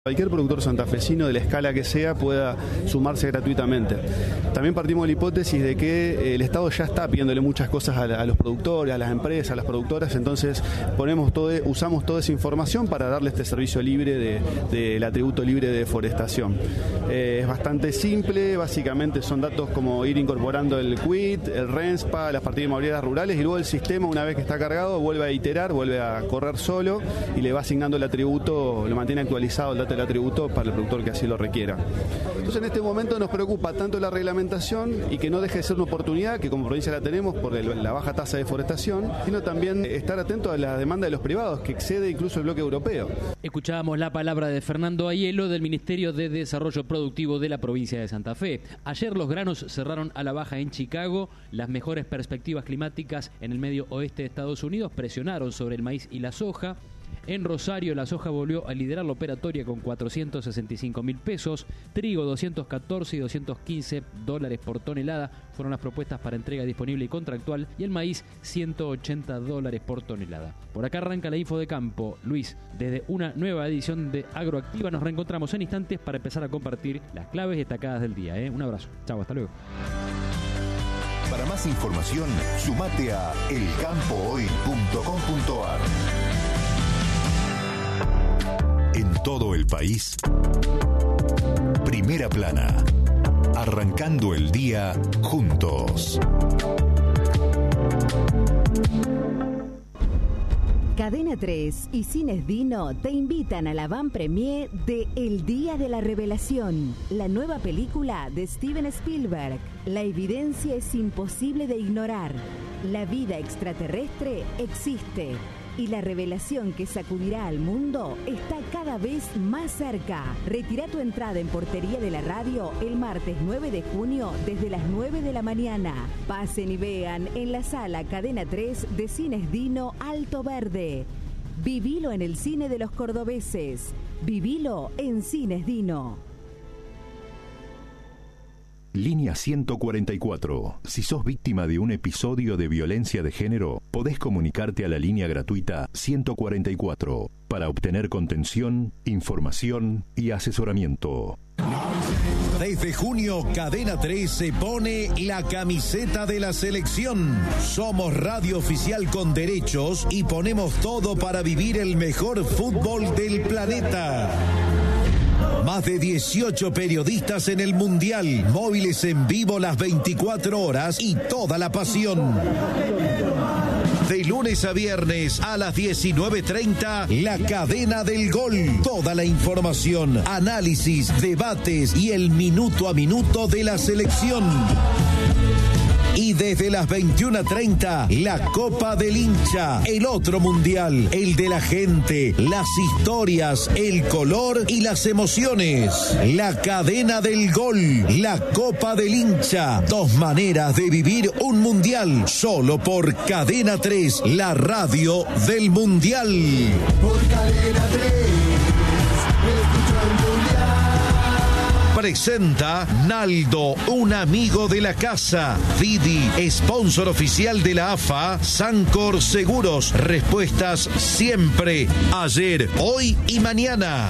Cualquier productor santafesino de la escala que sea pueda sumarse gratuitamente. También partimos de la hipótesis de que el Estado ya está pidiéndole muchas cosas a los productores, a las empresas, a las productoras, entonces usamos toda esa información para darle este servicio libre del atributo libre de deforestación. Es bastante simple, básicamente son datos como ir incorporando el QUIT, el RENSPA, las partidas inmobiliarias rurales y luego el sistema, una vez que está cargado, vuelve a iterar, vuelve a correr solo y le va asignando el atributo, lo mantiene actualizado el dato del atributo para el productor que así lo requiera. Entonces en este momento nos preocupa tanto la reglamentación y que no deje de ser una oportunidad, que como provincia la tenemos por la baja tasa de deforestación, sino también estar atento a la demanda de los privados, que excede incluso el bloque europeo. Escuchábamos la palabra de Fernando Aiello del Ministerio de Desarrollo Productivo de la provincia de Santa Fe. Ayer los granos cerraron a la baja en Chicago. Las mejores perspectivas climáticas en el medio oeste de Estados Unidos presionaron sobre el maíz y la soja. En Rosario la soja volvió a liderar la operatoria con 465.000 pesos, trigo 214 y 215 dólares por tonelada fueron las propuestas para entrega disponible y contractual, y el maíz 180 dólares por tonelada. Por acá arranca la info de campo. Luis, desde una nueva edición de Agroactiva nos reencontramos en instantes para empezar a compartir las claves destacadas del día. Un abrazo, chau, hasta luego. Para más información, sumate a elcampohoy.com.ar. En todo el país, Primera Plana, arrancando el día juntos. Cadena 3 y Cines Dino te invitan a la avant-premiere de El Día de la Revelación, la nueva película de Steven Spielberg. La evidencia es imposible de ignorar. La vida extraterrestre existe. Y la revelación que sacudirá al mundo está cada vez más cerca. Retira tu entrada en Portería de la Radio el martes 9 de junio desde las 9 de la mañana. Pasen y vean en la sala Cadena 3 de Cines Dino Alto Verde. Vivilo en el cine de los cordobeses. Vivilo en Cines Dino. Línea 144. Si sos víctima de un episodio de violencia de género, podés comunicarte a la línea gratuita 144 para obtener contención, información y asesoramiento. Desde junio, Cadena 3 se pone la camiseta de la selección. Somos radio oficial con derechos y ponemos todo para vivir el mejor fútbol del planeta. Más de 18 periodistas en el Mundial, móviles en vivo las 24 horas y toda la pasión. De lunes a viernes a las 19:30, La Cadena del Gol. Toda la información, análisis, debates y el minuto a minuto de la selección. Y desde las 21:30, la Copa del Hincha, el otro mundial, el de la gente, las historias, el color y las emociones. La Cadena del Gol, la Copa del Hincha. Dos maneras de vivir un mundial, solo por Cadena 3, la radio del mundial. Por Cadena 3, escucho el mundial. Presenta Naldo, un amigo de la casa. Didi, sponsor oficial de la AFA. Sancor Seguros, respuestas siempre, ayer, hoy y mañana.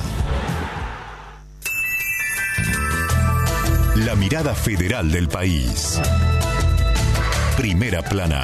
La mirada federal del país. Primera Plana.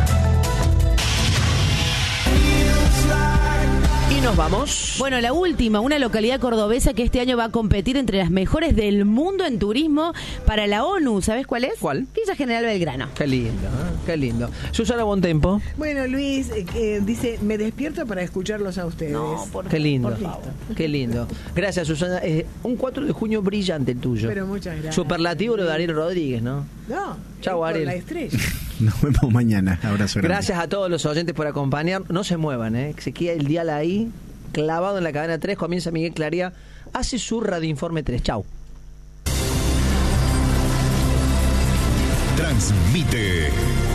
Y nos vamos. Bueno, la última, una localidad cordobesa que este año va a competir entre las mejores del mundo en turismo para la ONU. ¿Sabes cuál es? ¿Cuál? Villa General Belgrano. Qué lindo, qué lindo. Susana Bontempo. Bueno, Luis dice, me despierto para escucharlos a ustedes. No, qué lindo, qué lindo. Gracias, Susana. Un 4 de junio brillante el tuyo. Pero muchas gracias. Superlativo lo de Ariel Rodríguez, ¿no? No. Chau, Ariel. La estrella. Nos vemos mañana. Abrazo grande. Gracias a todos los oyentes por acompañar. No se muevan, que se queda el dial ahí, clavado en la cadena 3. Comienza Miguel Claría, hace su radioinforme 3. Chau. Transmite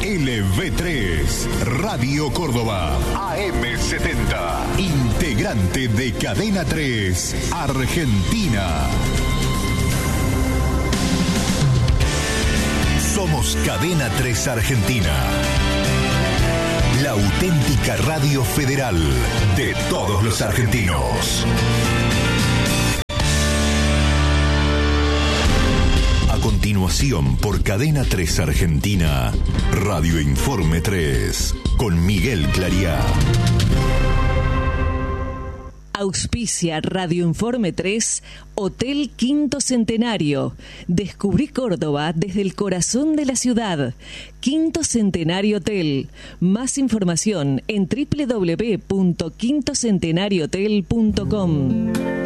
LV3, Radio Córdoba, AM70, integrante de Cadena 3, Argentina. Somos Cadena 3 Argentina, la auténtica radio federal de todos los argentinos. continuación por Cadena 3 Argentina, Radio Informe 3, con Miguel Clariá. Auspicia Radio Informe 3, Hotel Quinto Centenario. Descubrí Córdoba desde el corazón de la ciudad. Quinto Centenario Hotel. Más información en www.quintocentenariohotel.com.